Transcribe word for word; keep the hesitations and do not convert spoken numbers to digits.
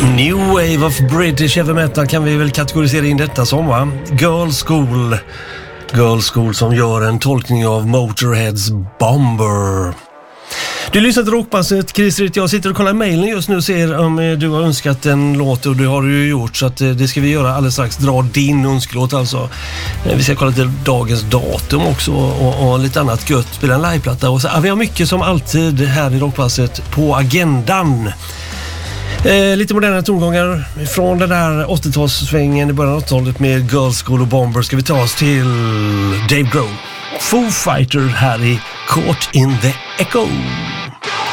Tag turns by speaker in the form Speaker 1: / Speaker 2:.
Speaker 1: New wave of British heavy metal kan vi väl kategorisera in detta som, va? Girl School. Girl School som gör en tolkning av Motorheads Bomber. Du lyssnar till Rockpasset, Chris. Jag sitter och kollar mejlen just nu och ser om du har önskat en låt, och det har du ju gjort, så att det ska vi göra alldeles strax. Dra din önskelåt alltså. Vi ska kolla till dagens datum också och, och lite annat gött. Spela en liveplatta och så. Ja, vi har mycket som alltid här i Rockpasset på agendan. Eh, lite moderna tongångar från den där åttiotalssvängen i början av åttiotalet med Girl School och Bomber ska vi ta oss till Dave Grohl. Foo Fighter här i Caught in the Echo.